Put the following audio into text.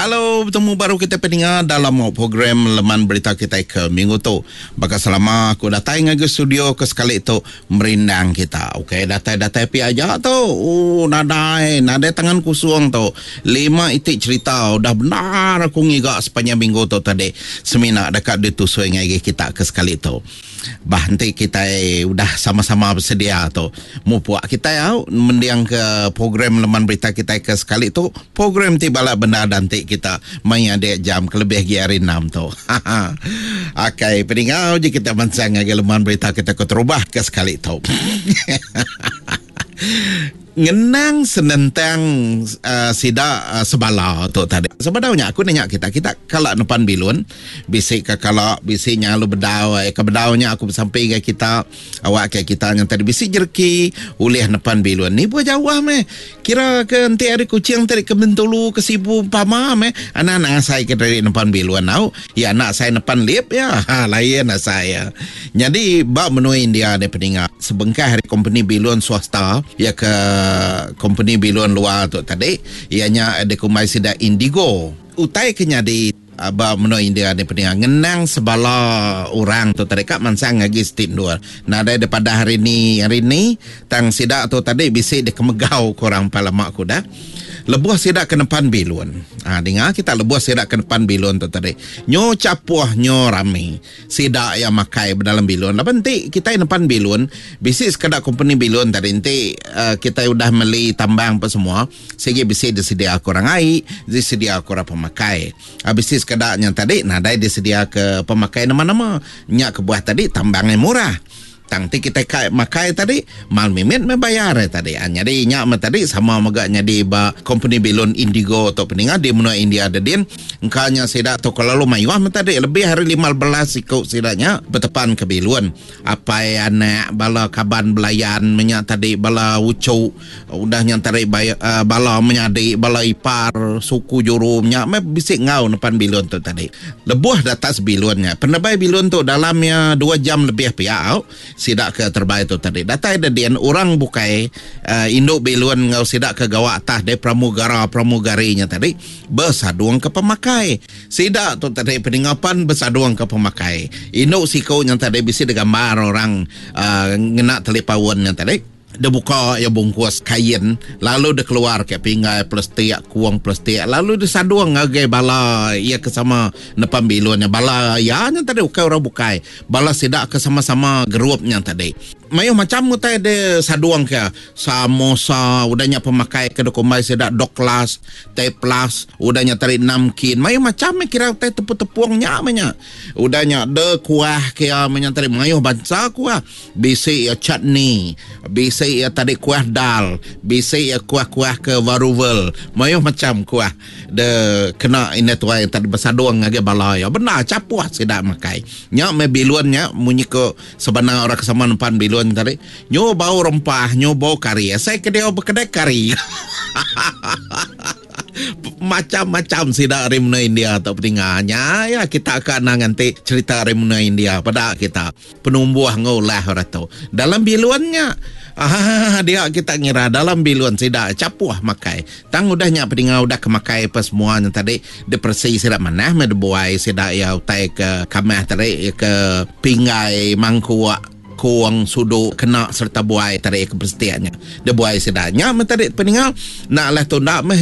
Halo, bertemu baru kita pendengar dalam program Leman Berita kita ke minggu tu. Bakal selama aku datang ke studio ke sekali tu merindang kita. Okey, datai-datai pi aja tu. Nadai tangan kusung tu. 5 itik cerita udah benar aku ngigak sepanjang minggu tu tadi. Semina dekat ditusui ngai kita ke sekali tu. Bah nanti kita udah sama-sama bersedia tu. Mu puak kita ya mendiang ke program Leman Berita kita ke sekali tu. Program tibala benda nanti kita main ada jam kelebih hari 6 tu. Okey, peningau je kita mancang lagi Leman Berita kita ke terubah ke sekali tu. Ngenang senentang sida sebala tu tadi. Sebenarnya aku nanya kita kalau depan bilun bisik ke kalau bisiknya lu bedau ke bedaunya aku sampai ke kita awak ke kita yang tadi bisik jerki ulih depan bilun ni buat jauh meh kira ke enti ada kucing tadi ke Bentulu ke Sibu Pama meh anak-anak saya ke dari depan bilun tau ya anak saya depan lip ya lain anak saya jadi bak menuin dia ada peninggal sebengkah hari company bilun swasta ya ke company bilun luar tu tadi ianya ada kumai sida Indigo utai kenya di aba meno India ada pendengar ngenang sebala orang tu tadi kak mansang lagi stin dua nah ada daripada hari ni tang sida tu tadi bisik dia kemegau korang pala mak ku dah lebuh sidak ke depan bilun. Dengar kita lebuh sidak ke depan bilun tu tadi. Nyo capuh nyo rame. Sidak yang makai dalam bilun. Lepas nanti kita depan bilun, bisik sekadar company bilun tadi nanti kita udah beli tambang apa semua. Sehingga bisik disedia korang air, disedia korang pemakai. Bisik sekadarnya tadi, nah dah disedia ke pemakai nama-nama. Nyak ke buah tadi tambangnya murah. Tangti kita makai tadi mal mimit membayar tadi jadi nyak tadi sama magaknya di company bilun Indigo atau peningat di menua India ada din engkanya sidak tu kalau lu mayuah tadi lebih hari 15 ikut sidaknya bertepan ke bilun apa anak bala kaban belayan menyak tadi bala ucu udah nyantari bala menyadi bala ipar suku jurumnya bisik ngau depan bilun tu tadi lebuh datas bilunnya penebai bilun tu dalamnya 2 jam lebih piau sidak ke terbaik tu tadi datai ada dian orang bukai induk bilun ngau sidak ke gawak tah de pramugarinya tadi bersaduang ke pemakai sidak tu tadi peningapan bersaduang ke pemakai induk sikau yang tadi bisa digambar orang ngena telipawonnya tadi dia buka ya bungkus kain lalu dia keluar ke pinggai plastik kuang plastik lalu dia saduang ngagai bala ia ke sama depan bilunnya bala ya yang tadi ukai orang bukai bala sidak ke sama-sama grupnya tadi mayu macam mutai de saduang ke samosa udahnya pemakai ke dokumai sidak doklas teh plus udahnya tarik 6 kin mayu macam kira teh tepu-tepuangnya menya udahnya de kuah kia menyantari mayu bansa kuah bisi ya chutney bisi ya tadi kuah dal bisi ya kuah-kuah ke varuvel mayu macam kuah de kena ini tuai tadi bersaduang ngage bala ya benar capuah sidak makai nya me bilunnya munyi ke sebenarnya orang kesama depan bilun tadi nyo bau rempah nyo bau kari saya kedai berkedai kari macam-macam sidak rimna India atau peninggalnya ya kita akan nanti cerita rimna India pada kita penumbuh ngolah ratu dalam bilunnya dia kita ngira dalam bilun sidak capuah makai tang udahnya peninggal udah kemakai apa semuanya tadi depresi sidak manah medebuai sidak ya utai ke kamah tadi ke pinggai mangkuak kuang sudu kena serta buai tarik keberstiannya dia buai sedanya tadi peninggal nak lah tu nak meh